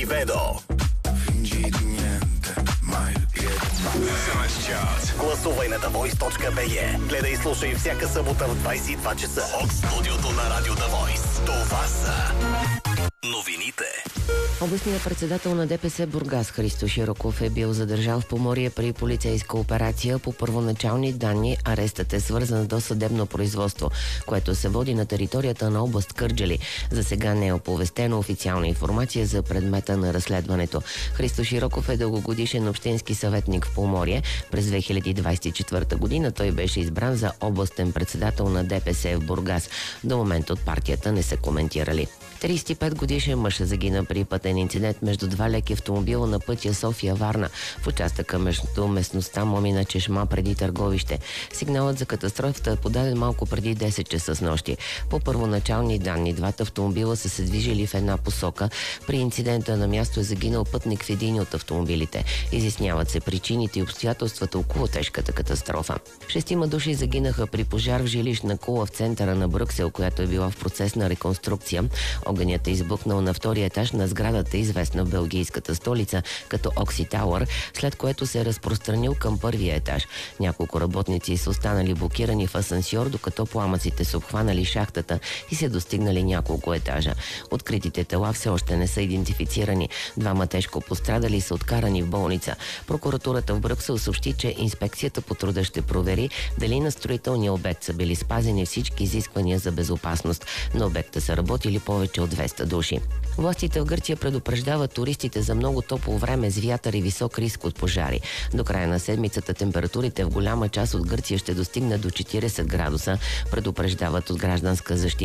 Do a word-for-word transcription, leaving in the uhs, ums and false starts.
Ведо. Гласувай на The Voice точка би джи. Гледай и слушай всяка събота в двайсет и два часа от студиото на Радио The Voice. Това са новините. Областният председател на ДПС Бургас Христо Широков е бил задържан в Поморие при полицейска операция. По първоначални данни арестът е свързан до съдебно производство, което се води на територията на област Кърджали. За сега не е оповестена официална информация за предмета на разследването. Христо Широков е дългогодишен общински съветник в Поморие. През две хиляди двайсет и четвърта година той беше избран за областен председател на ДПС в Бургас. До момента от партията не са коментирали. трийсет и пет годишен мъж загина при пътен инцидент между два леки автомобила на пътя София-Варна в участъка между местността Момина чешма преди Търговище. Сигналът за катастрофата е подаден малко преди десет часа с нощи. По първоначални данни, двата автомобила са се движили в една посока. При инцидента на място е загинал пътник в един от автомобилите. Изясняват се причините и обстоятелствата около тежката катастрофа. Шестима души загинаха при пожар в жилищна кула в центъра на Брюксел, която е била в процес на реконструкция. Огънят е избухнал на втория етаж на сградата, известна в белгийската столица като Окси Тауър, след което се е разпространил към първия етаж. Няколко работници са останали блокирани в асансьор, докато пламъците са обхванали шахтата и се достигнали няколко етажа. Откритите тела все още не са идентифицирани. Двама тежко пострадали са откарани в болница. Прокуратурата в Брюксел съобщи, че инспекцията по труда ще провери дали на строителния обект са били спазени всички изисквания за безопасност. На обекта са работили повече от двеста души. Властите в Гърция предупреждават туристите за много топло време с вятър и висок риск от пожари. До края на седмицата температурите в голяма част от Гърция ще достигнат до четирийсет градуса, предупреждават от Гражданска защита.